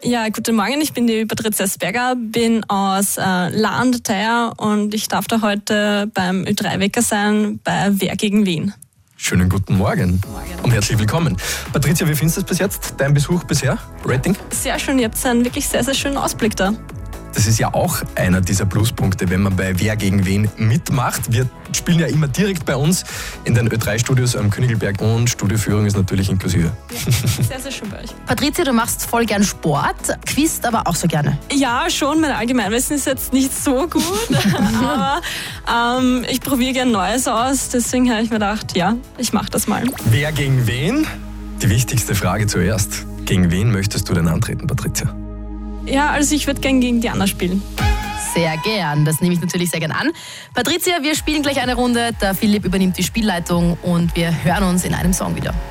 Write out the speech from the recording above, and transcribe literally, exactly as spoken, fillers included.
Ja, guten Morgen, ich bin die Patricia Sperger, bin aus äh, Lahn Theier und ich darf da heute beim Ö drei Wecker sein bei Wer gegen Wen. Schönen guten Morgen. Morgen und herzlich willkommen. Patricia, wie findest du das bis jetzt, dein Besuch bisher, Rating? Sehr schön, ihr habt einen wirklich sehr, sehr schönen Ausblick da. Das ist ja auch einer dieser Pluspunkte, wenn man bei Wer gegen Wen mitmacht. Wir spielen ja immer direkt bei uns in den Ö drei Studios am Königelberg und Studioführung ist natürlich inklusive. Ja, sehr, sehr schön bei euch. Patricia, du machst voll gern Sport, quizt aber auch so gerne. Ja, schon, mein Allgemeinwissen ist jetzt nicht so gut, aber ähm, ich probiere gern Neues aus, deswegen habe ich mir gedacht, ja, ich mache das mal. Wer gegen wen? Die wichtigste Frage zuerst. Gegen wen möchtest du denn antreten, Patricia? Ja, also ich würde gern gegen die Anna spielen. Sehr gern, das nehme ich natürlich sehr gern an. Patricia, wir spielen gleich eine Runde, der Philipp übernimmt die Spielleitung und wir hören uns in einem Song wieder.